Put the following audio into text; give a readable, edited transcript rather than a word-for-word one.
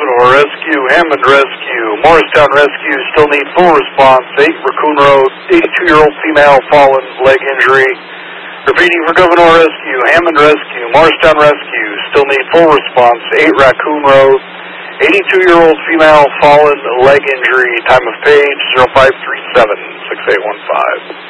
Governor Rescue, Hammond Rescue, Morristown Rescue, still need full response. 8 Raccoon Road, 82-year-old female, fallen, leg injury. Repeating for Governor Rescue, Hammond Rescue, Morristown Rescue, still need full response. 8 Raccoon Road, 82-year-old female, fallen, leg injury. Time of page 0537-6815.